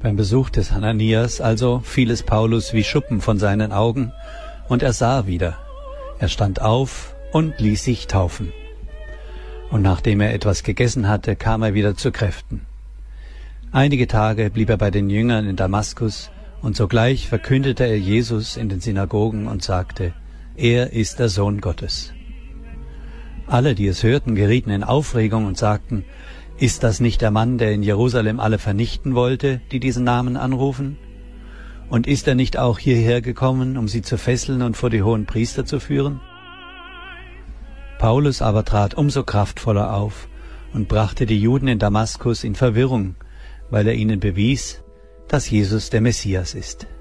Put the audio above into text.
Beim Besuch des Hananias also fiel es Paulus wie Schuppen von seinen Augen, und er sah wieder. Er stand auf und ließ sich taufen. Und nachdem er etwas gegessen hatte, kam er wieder zu Kräften. Einige Tage blieb er bei den Jüngern in Damaskus, und sogleich verkündete er Jesus in den Synagogen und sagte, er ist der Sohn Gottes. Alle, die es hörten, gerieten in Aufregung und sagten, ist das nicht der Mann, der in Jerusalem alle vernichten wollte, die diesen Namen anrufen? Und ist er nicht auch hierher gekommen, um sie zu fesseln und vor die hohen Priester zu führen? Paulus aber trat umso kraftvoller auf und brachte die Juden in Damaskus in Verwirrung, weil er ihnen bewies, dass Jesus der Messias ist.